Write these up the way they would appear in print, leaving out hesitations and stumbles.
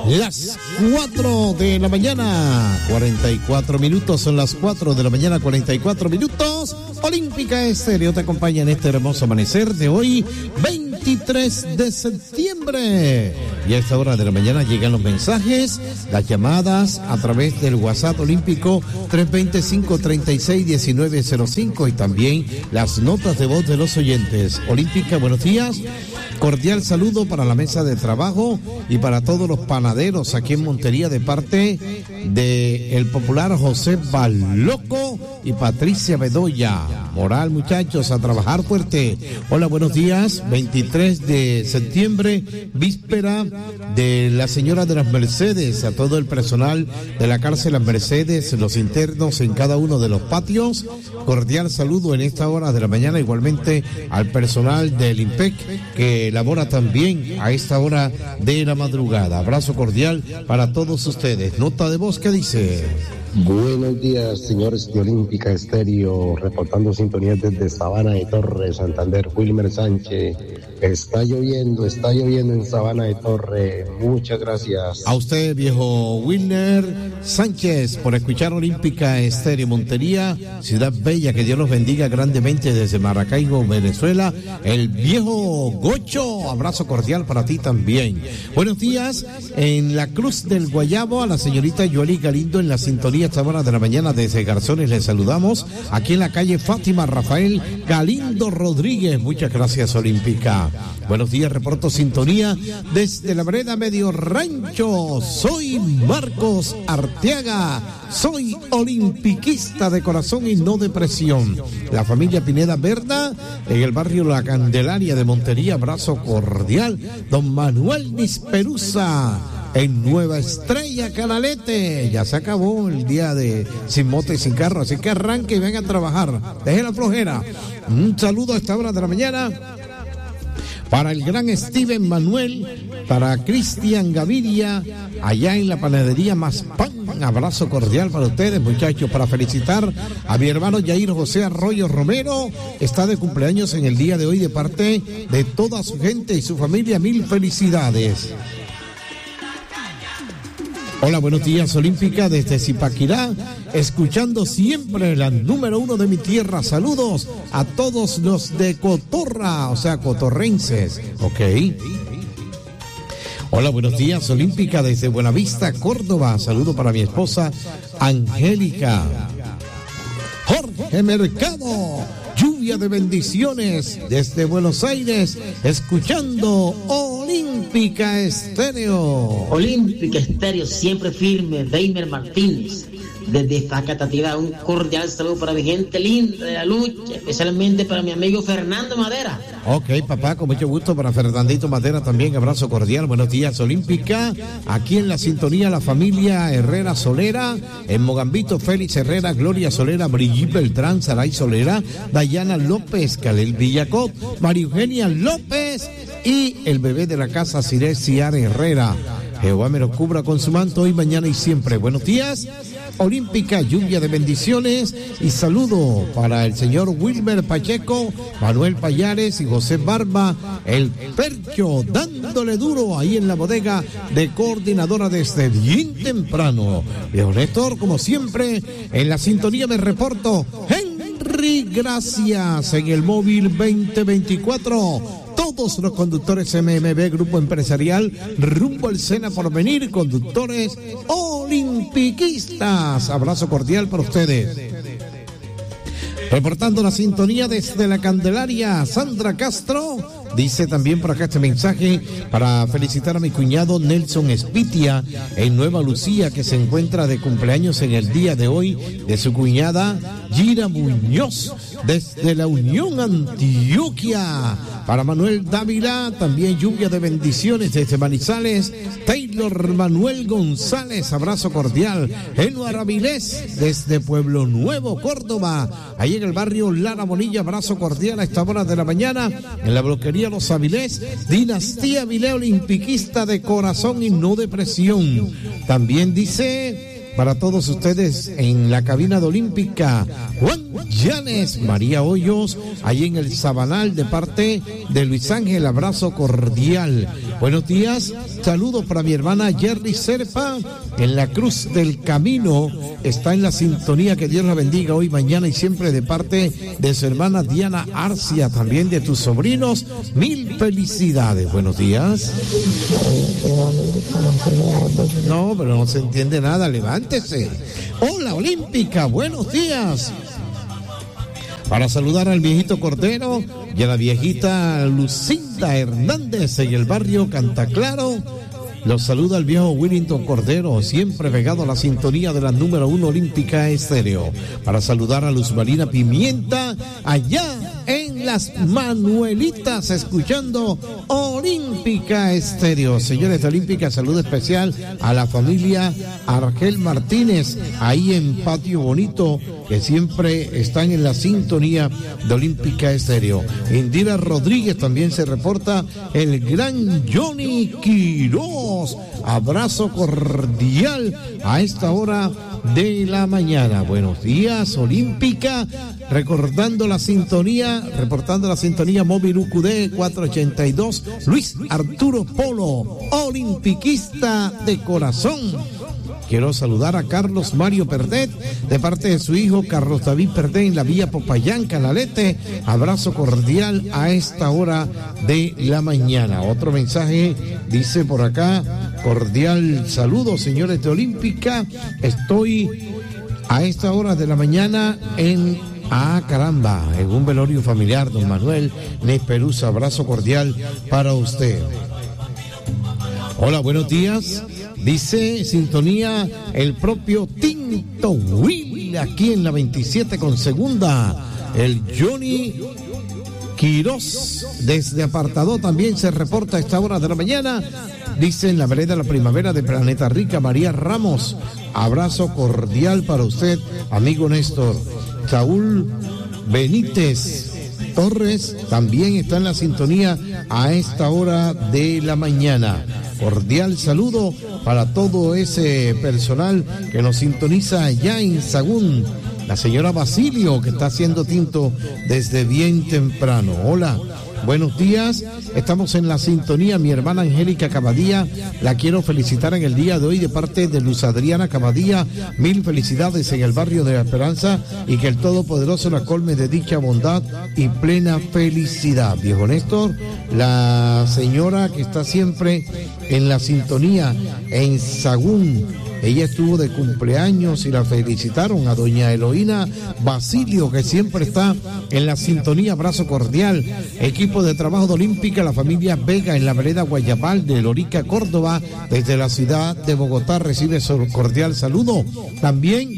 Las 4 de la mañana, 44 minutos, son las 4 de la mañana, 44 minutos. Olímpica Estéreo te acompaña en este hermoso amanecer de hoy, 23 de septiembre. Y a esta hora de la mañana llegan los mensajes, las llamadas a través del WhatsApp Olímpico 325-36-1905 y también las notas de voz de los oyentes. Olímpica, buenos días. Cordial saludo para la mesa de trabajo y para todos los panaderos aquí en Montería de parte de el popular José Baloco y Patricia Bedoya. Moral, muchachos, a trabajar fuerte. Hola, buenos días. 23 de septiembre, víspera de la Señora de las Mercedes, a todo el personal de la cárcel Las Mercedes, los internos en cada uno de los patios. Cordial saludo en esta hora de la mañana, igualmente al personal del IMPEC que labora también a esta hora de la madrugada. Abrazo cordial para todos ustedes. Nota de voz que dice: buenos días, señores de Olímpica Estéreo, reportando sintonía desde Sabana de Torres, Santander, Wilmer Sánchez. Está lloviendo en Sabana de Torres. Muchas gracias. A usted, viejo Wilmer Sánchez, por escuchar Olímpica Estéreo Montería, ciudad bella, que Dios los bendiga grandemente desde Maracaibo, Venezuela. El viejo Gocho, abrazo cordial para ti también. Buenos días, en la Cruz del Guayabo, a la señorita Yoeli Galindo en la sintonía esta hora de la mañana desde Garzones. Les saludamos aquí en la calle Fátima Rafael Galindo Rodríguez. Muchas gracias, Olímpica. Buenos días, reporto sintonía desde la vereda Medio Rancho. Soy Marcos Arteaga, soy olimpiquista de corazón y no de presión. La familia Pineda Verda en el barrio La Candelaria de Montería, abrazo cordial. Don Manuel Nisperuza en Nueva Estrella, Canalete. Ya se acabó el día de sin moto y sin carro, así que arranque y venga a trabajar. Deje la flojera. Un saludo a esta hora de la mañana para el gran Steven Manuel, para Cristian Gaviria, allá en la panadería Más Pan. Abrazo cordial para ustedes, muchachos, para felicitar a mi hermano Yair José Arroyo Romero. Está de cumpleaños en el día de hoy de parte de toda su gente y su familia. Mil felicidades. Hola, buenos días, Olímpica, desde Zipaquirá, escuchando siempre la número 1 de mi tierra. Saludos a todos los de Cotorra, o sea, cotorrenses, ¿ok? Hola, buenos días, Olímpica, desde Buenavista, Córdoba. Saludo para mi esposa, Angélica. Jorge Mercado, lluvia de bendiciones desde Buenos Aires, escuchando Olímpica Estéreo. Olímpica Estéreo, siempre firme. Deimer Martínez, desde Facatativá, un cordial saludo para mi gente linda de la lucha, especialmente para mi amigo Fernando Madera. Ok, papá, con mucho gusto para Fernandito Madera también, abrazo cordial. Buenos días, Olímpica. Aquí en la sintonía la familia Herrera Solera, en Mogambito, Félix Herrera, Gloria Solera, Brigitte Beltrán, Saray Solera, Dayana López, Calel Villacot, María Eugenia López y el bebé de la casa, Ciré Ciar Herrera. Jehová me lo cubra con su manto hoy, mañana y siempre. Buenos días, Olímpica, lluvia de bendiciones y saludo para el señor Wilmer Pacheco, Manuel Payares y José Barba, el Percho, dándole duro ahí en la bodega de coordinadora desde bien temprano. Viejo Néstor, como siempre, en la sintonía me reporto. Henry, gracias, en el móvil 2024. Todos los conductores MMB, Grupo Empresarial, rumbo al Sena por venir, conductores olimpiquistas. Abrazo cordial para ustedes. Reportando la sintonía desde la Candelaria, Sandra Castro. Dice también por acá este mensaje para felicitar a mi cuñado Nelson Espitia en Nueva Lucía, que se encuentra de cumpleaños en el día de hoy, de su cuñada Gira Muñoz desde la Unión Antioquia. Para Manuel Dávila, también lluvia de bendiciones desde Manizales. Taylor Manuel González, abrazo cordial. Eno Aravilés desde Pueblo Nuevo, Córdoba. Ahí en el barrio Lara Bonilla, abrazo cordial a esta hora de la mañana. En la bloquería Los Avilés, Dinastía Avilés, olimpiquista de corazón y no de presión. También dice para todos ustedes en la cabina de Olímpica, Juan Llanes, María Hoyos, ahí en el Sabanal de parte de Luis Ángel, abrazo cordial. Buenos días, saludos para mi hermana Jerry Serpa en la Cruz del Camino. Está en la sintonía, que Dios la bendiga hoy, mañana y siempre, de parte de su hermana Diana Arcia, también de tus sobrinos. Mil felicidades. Buenos días. No, pero no se entiende nada, levántese. Hola, Olímpica, buenos días. Para saludar al viejito Cordero y a la viejita Lucinda Hernández en el barrio Cantaclaro. Los saluda el viejo Willington Cordero, siempre pegado a la sintonía de la número 1 Olímpica Estéreo. Para saludar a Luz Marina Pimienta, allá en Las Manuelitas, escuchando Olímpica Estéreo. Señores de Olímpica, saludo especial a la familia Argel Martínez, ahí en Patio Bonito, que siempre están en la sintonía de Olímpica Estéreo. Indira Rodríguez también se reporta, el gran Johnny Quiroz. Abrazo cordial a esta hora de la mañana. Buenos días, Olímpica. Reportando la sintonía móvil UQD 482, Luis Arturo Polo, olimpiquista de corazón. Quiero saludar a Carlos Mario Perdet, de parte de su hijo Carlos David Perdet, en la vía Popayán, Canalete. Abrazo cordial a esta hora de la mañana. Otro mensaje dice por acá, cordial saludo, señores de Olímpica. Estoy a esta hora de la mañana en un velorio familiar, don Manuel Nesperuza. Abrazo cordial para usted. Hola, buenos días. Dice sintonía el propio Tinto Will, aquí en la 27 con segunda. El Johnny Quiroz desde Apartado también se reporta a esta hora de la mañana. Dice en la vereda La Primavera de Planeta Rica, María Ramos. Abrazo cordial para usted, amigo Néstor. Saúl Benítez Torres también está en la sintonía a esta hora de la mañana. Cordial saludo para todo ese personal que nos sintoniza allá en Sagún. La señora Basilio, que está haciendo tinto desde bien temprano. Hola, buenos días. Estamos en la sintonía. Mi hermana Angélica Cabadía, la quiero felicitar en el día de hoy de parte de Luz Adriana Cabadía. Mil felicidades en el barrio de la Esperanza, y que el Todopoderoso la colme de dicha bondad y plena felicidad. Viejo Néstor, la señora que está siempre en la sintonía en Sagún, ella estuvo de cumpleaños y la felicitaron a doña Eloína Basilio, que siempre está en la sintonía. Abrazo cordial. Equipo de trabajo de Olímpica, la familia Vega en la vereda Guayabal de Lorica, Córdoba, desde la ciudad de Bogotá, recibe su cordial saludo. También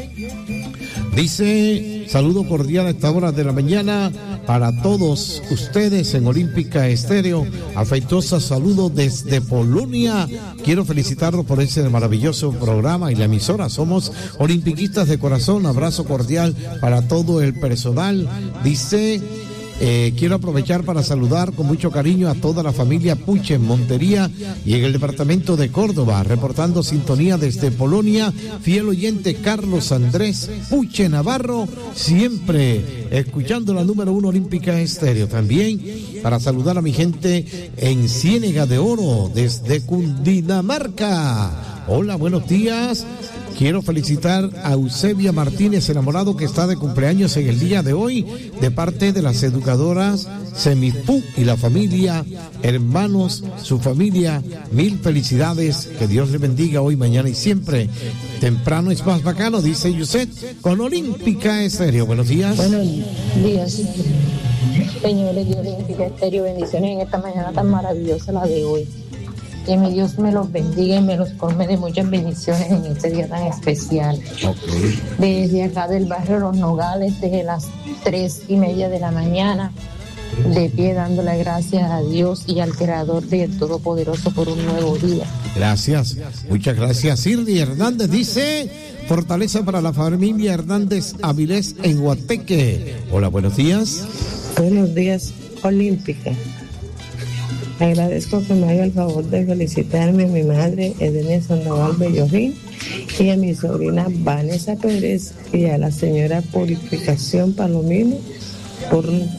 dice saludo cordial a esta hora de la mañana para todos ustedes en Olímpica Estéreo. Afectuosa saludo desde Polonia. Quiero felicitarlos por ese maravilloso programa y la emisora. Somos olimpiquistas de corazón. Abrazo cordial para todo el personal. Dice, quiero aprovechar para saludar con mucho cariño a toda la familia Puche en Montería y en el departamento de Córdoba, reportando sintonía desde Polonia, fiel oyente Carlos Andrés Puche Navarro, siempre escuchando la número 1 Olímpica Estéreo. También para saludar a mi gente en Ciénega de Oro, desde Cundinamarca. Hola, buenos días. Quiero felicitar a Eusebia Martínez Enamorado, que está de cumpleaños en el día de hoy, de parte de las educadoras Semipú y la familia, hermanos, su familia. Mil felicidades, que Dios le bendiga hoy, mañana y siempre. Temprano es más bacano, dice Yuset, con Olímpica Estéreo. Buenos días. Buenos días, señores de Olímpica Estéreo. Bendiciones en esta mañana tan maravillosa, la de hoy. Que mi Dios me los bendiga y me los colme de muchas bendiciones en este día tan especial. Okay. Desde acá del barrio Los Nogales, desde las 3:30 de la mañana, de pie dándole gracias a Dios y al Creador del Todopoderoso por un nuevo día. Gracias, muchas gracias. Sirdi Hernández dice, fortaleza para la familia Hernández Avilés en Guateque. Hola, buenos días. Buenos días, Olímpica. Agradezco que me haga el favor de felicitarme a mi madre Edenia Sandoval Bellorín y a mi sobrina Vanessa Pérez y a la señora Purificación Palomino por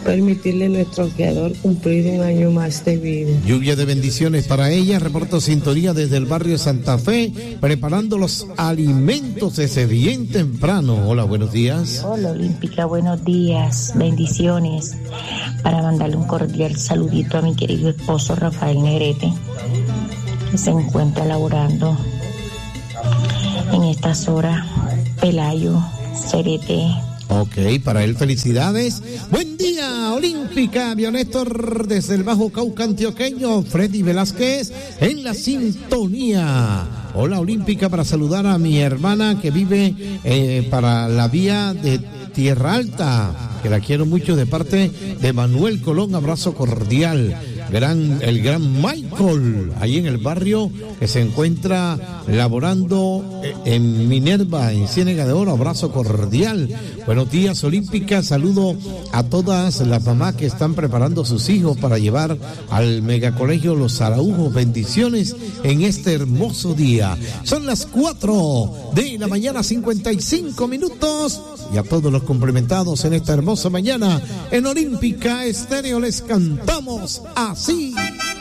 permitirle a nuestro Creador cumplir un año más de vida. Lluvia de bendiciones para ella. Reporto sintonía desde el barrio Santa Fe, preparando los alimentos desde bien temprano. Hola, buenos días. Hola, Olímpica, buenos días. Bendiciones. Para mandarle un cordial saludito a mi querido esposo Rafael Negrete, que se encuentra laborando en estas horas. Pelayo, Cerete. Ok, para él felicidades. Buen día, Olímpica. Bionéctor desde el Bajo Cauca antioqueño. Freddy Velázquez en la sintonía. Hola, Olímpica, para saludar a mi hermana que vive para la vía de Tierra Alta, que la quiero mucho, de parte de Manuel Colón. Abrazo cordial. El gran Michael, ahí en el barrio, que se encuentra laborando en Minerva, en Ciénega de Oro. Abrazo cordial. Buenos días, Olímpica. Saludo a todas las mamás que están preparando a sus hijos para llevar al megacolegio Los Araújos. Bendiciones en este hermoso día. Son las 4 de la mañana, 55 minutos. Y a todos los complementados en esta hermosa mañana en Olímpica Estéreo les cantamos así.